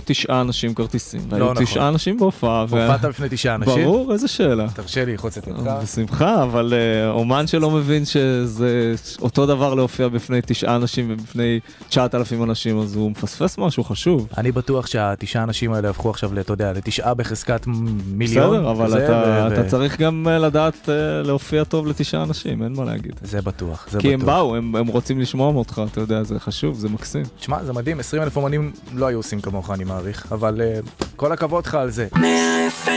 9 אנשים כרטיסים. לא היו נכון. 9 אנשים בהופעה. הופעת בפני 9 אנשים? ברור, איזה שאלה. תרשה לי, חוצת אותך. בשמחה, אבל אומן שלא מבין שזה אותו דבר להופיע בפני 9 אנשים ובפני 9,000 אנשים, אז הוא מפספס משהו חשוב. אני בטוח שה9 אנשים האלה הפכו עכשיו ל9 בחזקת מיליון. בסדר, אבל אתה צריך גם לדעת להופיע טוב ל9 אנשים, אין מה להגיד. זה בטוח, זה בטוח. כי הם באו, הם רוצים לשמוע אותך, אתה יודע, זה חשוב, זה מקסים. תשמע, זה מדהים, 20,000 אומנים לא היו עושים כמוך, אני מעריך, אבל כל הכבוד לך על זה.